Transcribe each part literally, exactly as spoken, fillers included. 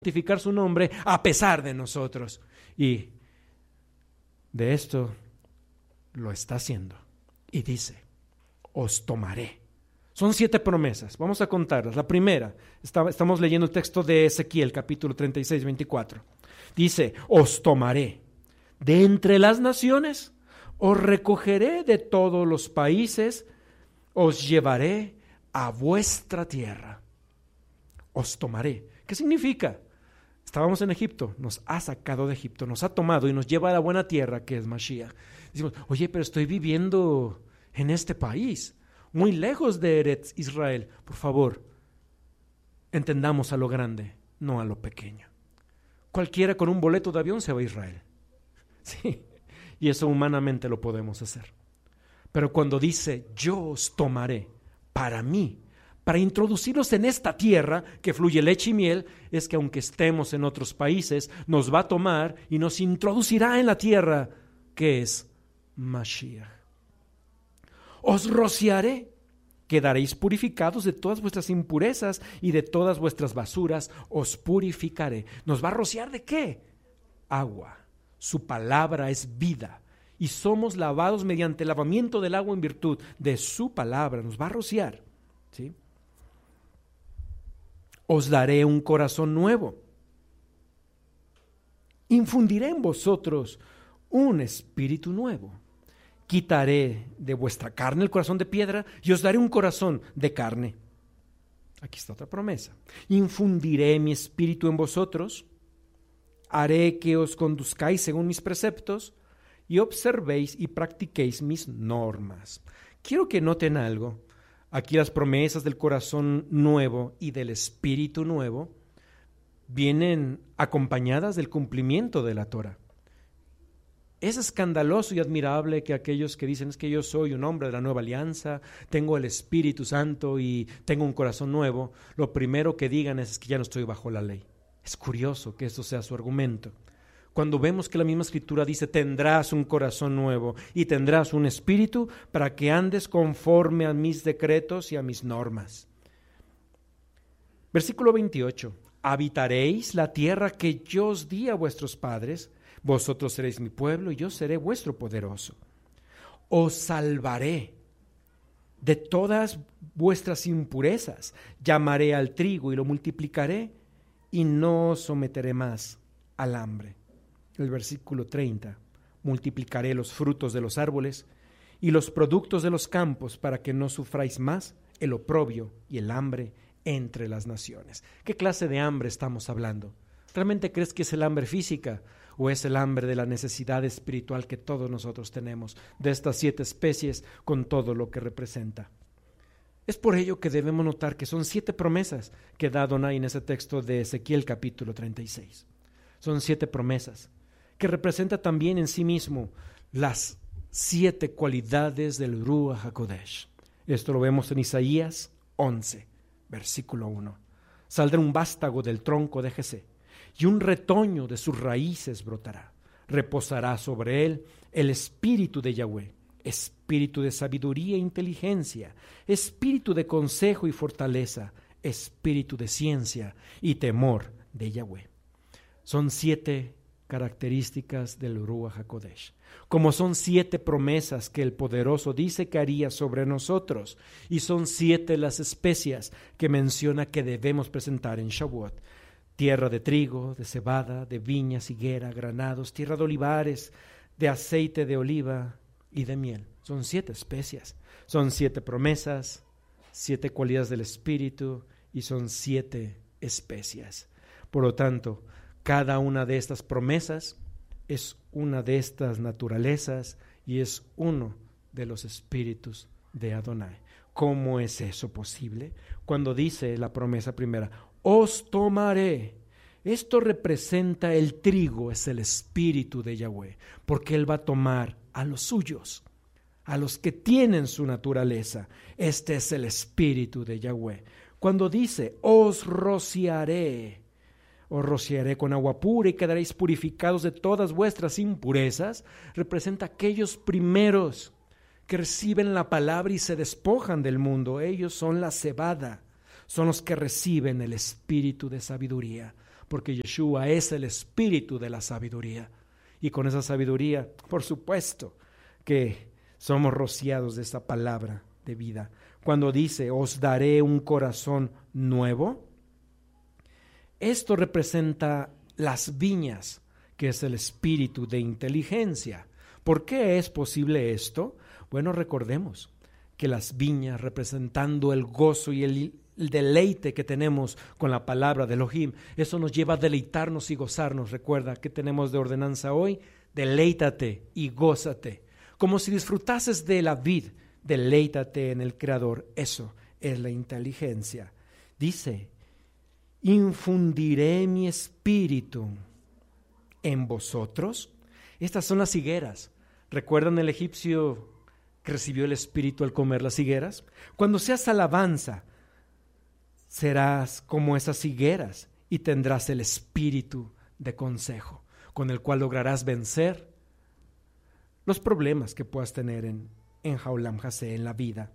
santificar su nombre a pesar de nosotros. Y de esto lo está haciendo. Y dice, os tomaré. Son siete promesas, vamos a contarlas. La primera, está, estamos leyendo el texto de Ezequiel, capítulo treinta y seis, veinticuatro. Dice, os tomaré de entre las naciones, os recogeré de todos los países, os llevaré a vuestra tierra. Os tomaré. ¿Qué significa? Estábamos en Egipto, nos ha sacado de Egipto, nos ha tomado y nos lleva a la buena tierra que es Mashiach. Decimos, oye, pero estoy viviendo en este país, muy lejos de Eretz Israel. Por favor, entendamos a lo grande, no a lo pequeño. Cualquiera con un boleto de avión se va a Israel. Sí, y eso humanamente lo podemos hacer. Pero cuando dice, yo os tomaré para mí, para introducirnos en esta tierra que fluye leche y miel, es que aunque estemos en otros países, nos va a tomar y nos introducirá en la tierra que es Mashiach. Os rociaré, quedaréis purificados de todas vuestras impurezas y de todas vuestras basuras, os purificaré. ¿Nos va a rociar de qué? Agua. Su palabra es vida y somos lavados mediante el lavamiento del agua en virtud de su palabra. Nos va a rociar, ¿sí? Os daré un corazón nuevo. Infundiré en vosotros un espíritu nuevo. Quitaré de vuestra carne el corazón de piedra y os daré un corazón de carne. Aquí está otra promesa. Infundiré mi espíritu en vosotros. Haré que os conduzcáis según mis preceptos y observéis y practiquéis mis normas. Quiero que noten algo. Aquí las promesas del corazón nuevo y del espíritu nuevo vienen acompañadas del cumplimiento de la Torah. Es escandaloso y admirable que aquellos que dicen es que yo soy un hombre de la nueva alianza, tengo el Espíritu Santo y tengo un corazón nuevo, lo primero que digan es, es que ya no estoy bajo la ley. Es curioso que esto sea su argumento. Cuando vemos que la misma Escritura dice tendrás un corazón nuevo y tendrás un espíritu para que andes conforme a mis decretos y a mis normas. Versículo veintiocho. Habitaréis la tierra que yo os di a vuestros padres, vosotros seréis mi pueblo y yo seré vuestro poderoso. Os salvaré de todas vuestras impurezas, llamaré al trigo y lo multiplicaré y no os someteré más al hambre. El versículo treinta, multiplicaré los frutos de los árboles y los productos de los campos para que no sufráis más el oprobio y el hambre entre las naciones. ¿Qué clase de hambre estamos hablando? ¿Realmente crees que es el hambre física o es el hambre de la necesidad espiritual que todos nosotros tenemos de estas siete especies con todo lo que representa? Es por ello que debemos notar que son siete promesas que da Adonai en ese texto de Ezequiel capítulo treinta y seis. Son siete promesas que representa también en sí mismo las siete cualidades del Ruach HaKodesh. Esto lo vemos en Isaías once, versículo uno. Saldrá un vástago del tronco de Jesé y un retoño de sus raíces brotará. Reposará sobre él el espíritu de Yahweh, espíritu de sabiduría e inteligencia, espíritu de consejo y fortaleza, espíritu de ciencia y temor de Yahweh. Son siete características del Ruach HaKodesh. Como son siete promesas que el Poderoso dice que haría sobre nosotros, y son siete las especias que menciona que debemos presentar en Shavuot. Tierra de trigo, de cebada, de viñas, higuera, granados, tierra de olivares, de aceite de oliva y de miel. Son siete especias. Son siete promesas, siete cualidades del Espíritu y son siete especias. Por lo tanto, cada una de estas promesas es una de estas naturalezas y es uno de los espíritus de Adonai. ¿Cómo es eso posible? Cuando dice la promesa primera, os tomaré. Esto representa el trigo, es el espíritu de Yahweh, porque Él va a tomar a los suyos, a los que tienen su naturaleza. Este es el espíritu de Yahweh. Cuando dice, os rociaré, os rociaré con agua pura y quedaréis purificados de todas vuestras impurezas, representa aquellos primeros que reciben la palabra y se despojan del mundo. Ellos son la cebada, son los que reciben el espíritu de sabiduría. porque Yeshua es el espíritu de la sabiduría. Y con esa sabiduría, por supuesto, que somos rociados de esa palabra de vida. Cuando dice, os daré un corazón nuevo, esto representa las viñas, que es el espíritu de inteligencia. ¿Por qué es posible esto? Bueno, recordemos que las viñas, representando el gozo y el, el deleite que tenemos con la palabra de Elohim, eso nos lleva a deleitarnos y gozarnos. Recuerda, ¿qué tenemos de ordenanza hoy? Deleítate y gózate. Como si disfrutases de la vid, deleítate en el Creador. Eso es la inteligencia. Dice, infundiré mi espíritu en vosotros. Estas son las higueras. ¿Recuerdan el egipcio que recibió el espíritu al comer las higueras? Cuando seas alabanza, serás como esas higueras y tendrás el espíritu de consejo, con el cual lograrás vencer los problemas que puedas tener en, en Haolam Hasé, en la vida.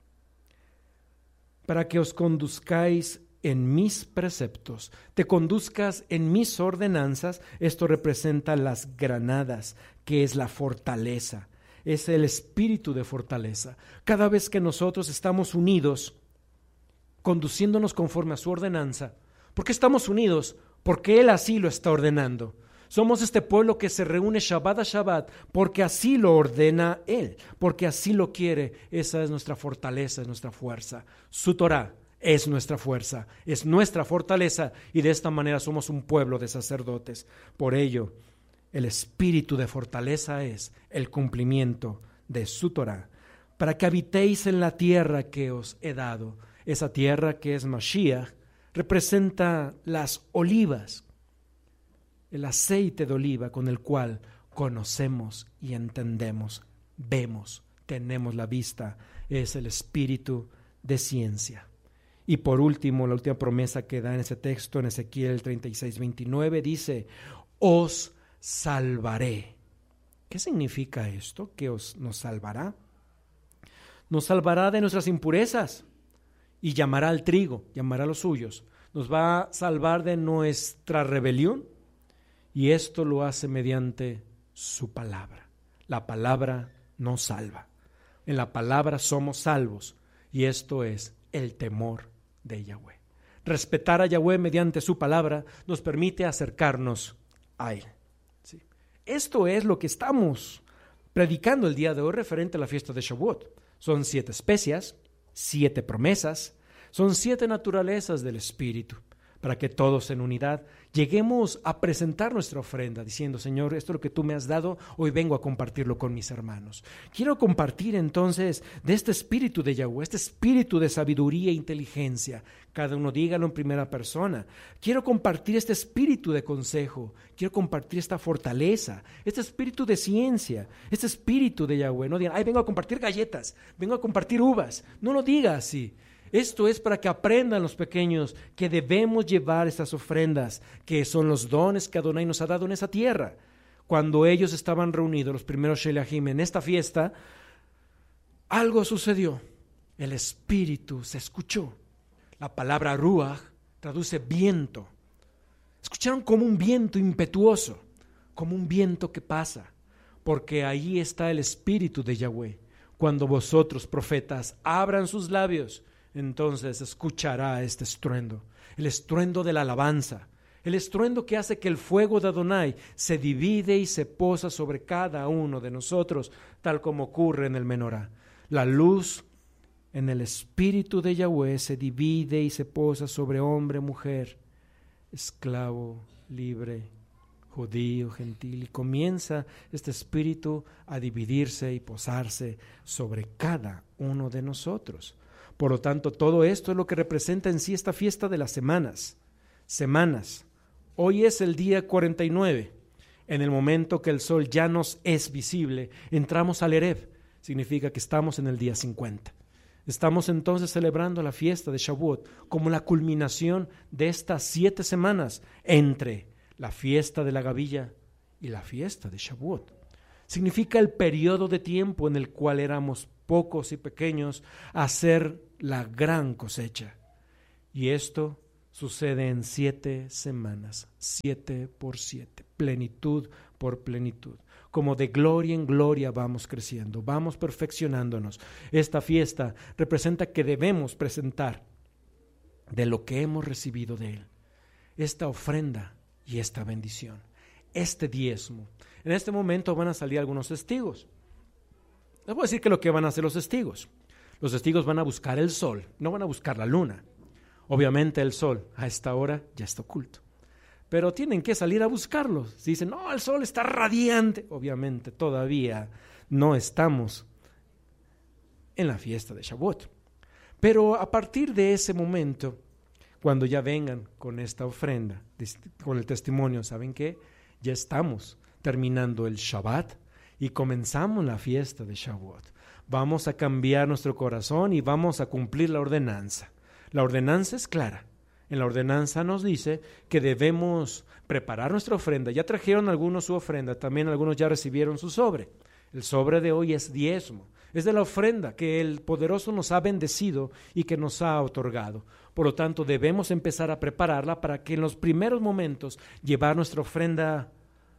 Para que os conduzcáis en mis preceptos, te conduzcas en mis ordenanzas. Esto representa las granadas, que es la fortaleza, es el espíritu de fortaleza. Cada vez que nosotros estamos unidos, conduciéndonos conforme a su ordenanza, ¿por qué estamos unidos? Porque Él así lo está ordenando. Somos este pueblo que se reúne Shabbat a Shabbat porque así lo ordena Él, porque así lo quiere. Esa es nuestra fortaleza, es nuestra fuerza. Su Torah es nuestra fuerza, es nuestra fortaleza, y de esta manera somos un pueblo de sacerdotes. Por ello, el espíritu de fortaleza es el cumplimiento de su Torah, para que habitéis en la tierra que os he dado. Esa tierra que es Mashiach representa las olivas, el aceite de oliva con el cual conocemos y entendemos, vemos, tenemos la vista. Es el espíritu de ciencia. Y por último, la última promesa que da en ese texto, en Ezequiel treinta y seis, veintinueve, dice, os salvaré. ¿Qué significa esto? ¿Que os, nos salvará? Nos salvará de nuestras impurezas y llamará al trigo, llamará a los suyos. Nos va a salvar de nuestra rebelión, y esto lo hace mediante su palabra. La palabra nos salva. En la palabra somos salvos, y esto es el temor de Yahweh. Respetar a Yahweh mediante su palabra nos permite acercarnos a Él. ¿Sí? Esto es lo que estamos predicando el día de hoy referente a la fiesta de Shavuot. Son siete especias, siete promesas, son siete naturalezas del Espíritu, para que todos en unidad lleguemos a presentar nuestra ofrenda, diciendo, Señor, esto es lo que tú me has dado, hoy vengo a compartirlo con mis hermanos. Quiero compartir entonces de este espíritu de Yahweh, este espíritu de sabiduría e inteligencia. Cada uno dígalo en primera persona. Quiero compartir este espíritu de consejo, quiero compartir esta fortaleza, este espíritu de ciencia, este espíritu de Yahweh. No digan, ay, vengo a compartir galletas, vengo a compartir uvas. No lo diga así. Esto es para que aprendan los pequeños que debemos llevar estas ofrendas, que son los dones que Adonai nos ha dado en esa tierra. Cuando ellos estaban reunidos, los primeros Sheliachim, en esta fiesta, algo sucedió. El Espíritu se escuchó. La palabra Ruach traduce viento. Escucharon como un viento impetuoso, como un viento que pasa, porque ahí está el Espíritu de Yahweh. Cuando vosotros, profetas, abran sus labios, entonces escuchará este estruendo, el estruendo de la alabanza, el estruendo que hace que el fuego de Adonai se divide y se posa sobre cada uno de nosotros, tal como ocurre en el menorá. La luz en el espíritu de Yahweh se divide y se posa sobre hombre, mujer, esclavo, libre, judío, gentil, y comienza este espíritu a dividirse y posarse sobre cada uno de nosotros. Por lo tanto, todo esto es lo que representa en sí esta fiesta de las semanas. Semanas. Hoy es el día cuarenta y nueve. En el momento que el sol ya nos es visible, entramos al Erev. Significa que estamos en el día cincuenta. Estamos entonces celebrando la fiesta de Shavuot como la culminación de estas siete semanas entre la fiesta de la gavilla y la fiesta de Shavuot. Significa el periodo de tiempo en el cual éramos pocos y pequeños a hacer la gran cosecha. Y esto sucede en siete semanas, siete por siete, plenitud por plenitud. Como de gloria en gloria vamos creciendo, vamos perfeccionándonos. Esta fiesta representa que debemos presentar de lo que hemos recibido de Él, esta ofrenda y esta bendición, este diezmo. En este momento van a salir algunos testigos. Les voy a decir que lo que van a hacer los testigos. Los testigos van a buscar el sol, no van a buscar la luna. Obviamente el sol a esta hora ya está oculto, pero tienen que salir a buscarlo. Si dicen, no, el sol está radiante, obviamente todavía no estamos en la fiesta de Shavuot. Pero a partir de ese momento, cuando ya vengan con esta ofrenda, con el testimonio, ¿saben qué? Ya estamos terminando el Shabbat y comenzamos la fiesta de Shavuot. Vamos a cambiar nuestro corazón y vamos a cumplir la ordenanza. La ordenanza es clara. En la ordenanza nos dice que debemos preparar nuestra ofrenda. Ya trajeron algunos su ofrenda, también algunos ya recibieron su sobre. El sobre de hoy es diezmo. Es de la ofrenda que el poderoso nos ha bendecido y que nos ha otorgado. Por lo tanto, debemos empezar a prepararla para que en los primeros momentos llevar nuestra ofrenda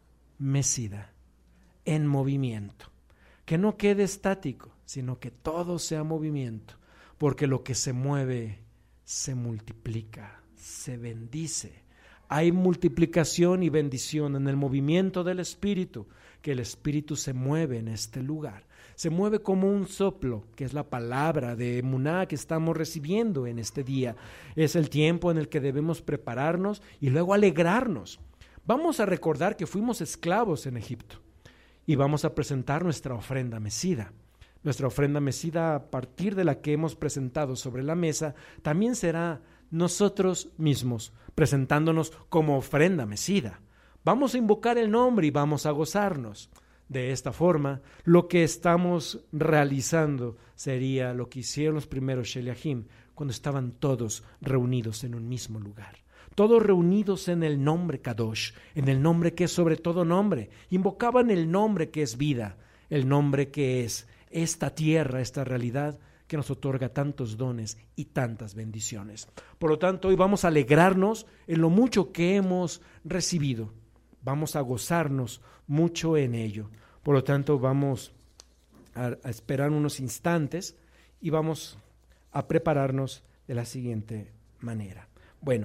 mecida, en movimiento. Que no quede estático, sino que todo sea movimiento. Porque lo que se mueve se multiplica, se bendice. Hay multiplicación y bendición en el movimiento del Espíritu, que el Espíritu se mueve en este lugar. Se mueve como un soplo, que es la palabra de emuná que estamos recibiendo en este día. Es el tiempo en el que debemos prepararnos y luego alegrarnos. Vamos a recordar que fuimos esclavos en Egipto y vamos a presentar nuestra ofrenda mecida. Nuestra ofrenda mecida, a partir de la que hemos presentado sobre la mesa, también será nosotros mismos presentándonos como ofrenda mecida. Vamos a invocar el nombre y vamos a gozarnos. De esta forma, lo que estamos realizando sería lo que hicieron los primeros Sheliachim cuando estaban todos reunidos en un mismo lugar. Todos reunidos en el nombre Kadosh, en el nombre que es sobre todo nombre. Invocaban el nombre que es vida, el nombre que es esta tierra, esta realidad que nos otorga tantos dones y tantas bendiciones. Por lo tanto, hoy vamos a alegrarnos en lo mucho que hemos recibido. Vamos a gozarnos mucho en ello. Por lo tanto, vamos a, a esperar unos instantes y vamos a prepararnos de la siguiente manera. Bueno,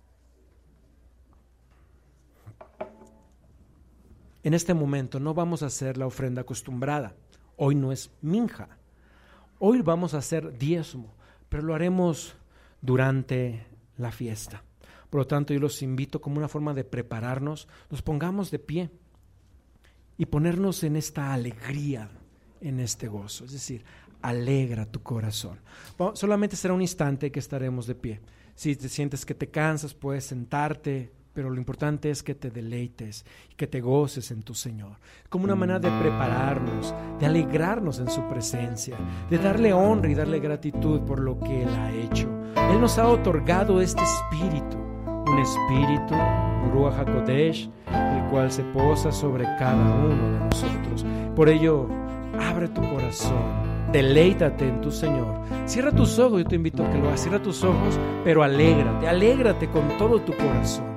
en este momento no vamos a hacer la ofrenda acostumbrada. Hoy no es minja. Hoy vamos a hacer diezmo, pero lo haremos durante la fiesta. Por lo tanto, yo los invito como una forma de prepararnos, nos pongamos de pie y ponernos en esta alegría, en este gozo. Es decir, alegra tu corazón. Bueno, solamente será un instante que estaremos de pie. Si te sientes que te cansas, puedes sentarte, pero lo importante es que te deleites y que te goces en tu Señor. Como una manera de prepararnos, de alegrarnos en su presencia, de darle honra y darle gratitud por lo que Él ha hecho. Él nos ha otorgado este espíritu, un espíritu, Ruach HaKodesh, el cual se posa sobre cada uno de nosotros. Por ello, abre tu corazón, deleítate en tu Señor. Cierra tus ojos, yo te invito a que lo hagas. Cierra tus ojos, pero alégrate, alégrate con todo tu corazón.